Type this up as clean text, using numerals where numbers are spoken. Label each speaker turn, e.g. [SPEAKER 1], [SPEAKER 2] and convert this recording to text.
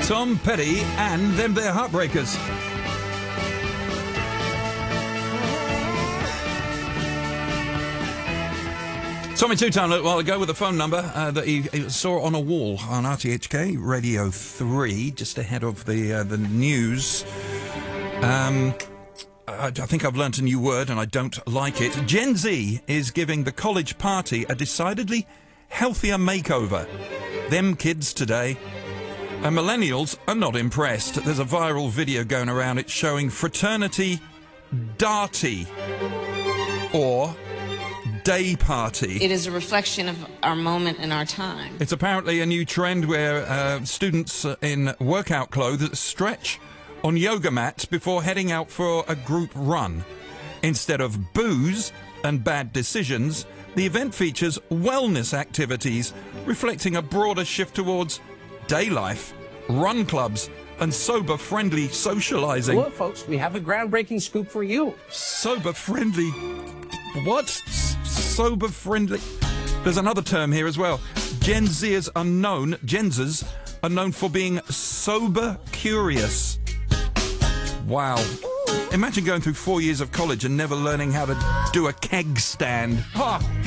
[SPEAKER 1] Tom Petty and them their Heartbreakers. Saw me two-time a little while ago with a phone number that he saw on a wall on RTHK Radio 3, just ahead of the news. I think I've learnt a new word and I don't like it. Gen Z is giving the college party a decidedly healthier makeover. Them kids today. And millennials are not impressed. There's a viral video going around. It's showing fraternity darty or day party.
[SPEAKER 2] It is a reflection of our moment and our time.
[SPEAKER 1] It's apparently a new trend where students in workout clothes stretch on yoga mats before heading out for a group run. Instead of booze and bad decisions, the event features wellness activities, reflecting a broader shift towards day life, run clubs, and sober-friendly socialising.
[SPEAKER 3] Well, folks, we have a groundbreaking scoop for you.
[SPEAKER 1] Sober-friendly... What? Sober-friendly... There's another term here as well. Gen Zers are known for being sober-curious. Wow. Imagine going through 4 years of college and never learning how to do a keg stand. Ha!